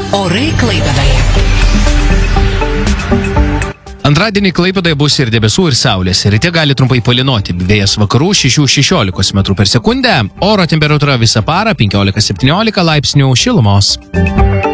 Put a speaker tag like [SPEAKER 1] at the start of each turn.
[SPEAKER 1] Orai Klaipėdoje.
[SPEAKER 2] Antradienį Klaipėdoje bus ir debesų, ir saulės. Ryte gali trumpai palynoti. Vėjas vakarų 6–16 m/s. Oro temperatūra visą parą 15–17 laipsnių šilumos.